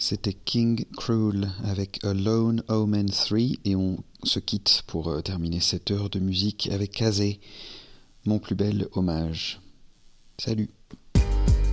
C'était King Krule avec A Lone Omen 3 et on se quitte pour terminer cette heure de musique avec Kazé, mon plus bel hommage. Salut.